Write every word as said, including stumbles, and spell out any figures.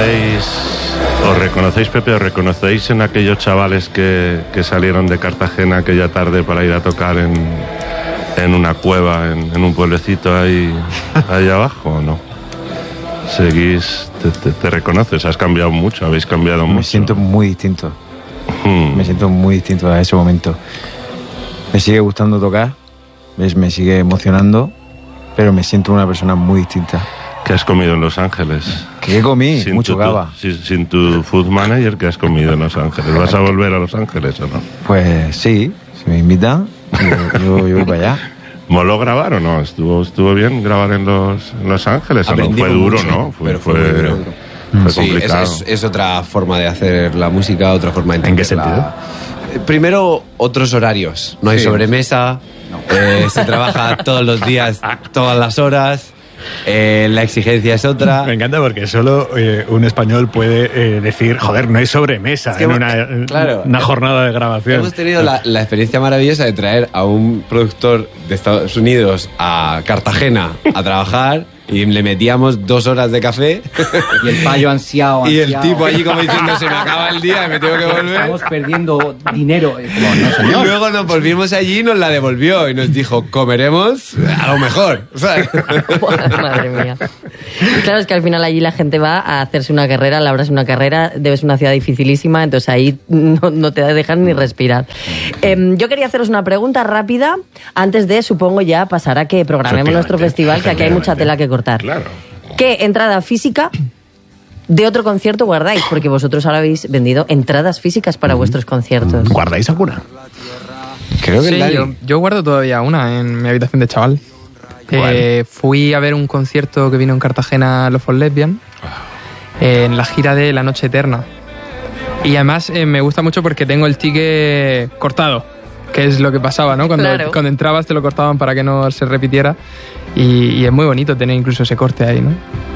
reconocéis, os reconocéis, Pepe, os reconocéis en aquellos chavales que, que salieron de Cartagena aquella tarde para ir a tocar en, en una cueva, en, en un pueblecito ahí, ahí abajo, ¿o no? Seguís, te, te, te reconoces, has cambiado mucho, habéis cambiado mucho. Me siento muy distinto. Hmm. Me siento muy distinto a ese momento. Me sigue gustando tocar, ¿ves? Me sigue emocionando, pero me siento una persona muy distinta. ¿Qué has comido en Los Ángeles? ¿Qué comí? Sin Mucho tu, gaba. Sin, sin tu food manager, ¿qué has comido en Los Ángeles? ¿Vas a volver a Los Ángeles o no? Pues sí, si me invitan, yo, yo, yo voy para allá. ¿Moló grabar o no? ¿Estuvo, estuvo bien grabar en Los, en Los Ángeles? ¿O no? Fue duro, mucho, ¿no? Fue, pero fue, fue, muy duro. fue Sí, complicado. es, es, es otra forma de hacer la música, otra forma de ¿En qué entenderla. Primero, otros horarios. No hay Sí. sobremesa, no. eh, se trabaja todos los días, todas las horas. Eh, la exigencia es otra. Me encanta porque solo eh, un español puede eh, decir, joder, no hay sobremesa Es que en hemos- una, claro. una jornada de grabación. Hemos tenido la, la experiencia maravillosa de traer a un productor de Estados Unidos a Cartagena a trabajar y le metíamos dos horas de café Y el payo ansiado, y el ansiado. tipo allí como diciendo se me acaba el día y me tengo que volver. Estamos perdiendo dinero. Eh, como, no, Y señor. luego nos volvimos allí y nos la devolvió y nos dijo, comeremos a lo mejor. ¿Sabes? Madre mía. Claro, es que al final allí la gente va a hacerse una carrera, labrarse una carrera, debes una ciudad dificilísima, entonces ahí no, no te dejan ni respirar. Eh, yo quería haceros una pregunta rápida antes de, supongo, ya pasar a que programemos nuestro festival, que aquí hay mucha tela que cortar. Claro. ¿Qué entrada física de otro concierto guardáis? Porque vosotros ahora habéis vendido entradas físicas para vuestros conciertos. ¿Guardáis alguna? Creo que Sí, el Dani. yo, yo guardo todavía una en mi habitación de chaval. Eh, fui a ver un concierto que vino en Cartagena, Love for Lesbian, eh, en la gira de La Noche Eterna. Y además eh, me gusta mucho porque tengo el ticket cortado, que es lo que pasaba, ¿no? Cuando, Claro. cuando entrabas te lo cortaban para que no se repitiera. Y, y es muy bonito tener incluso ese corte ahí, ¿no?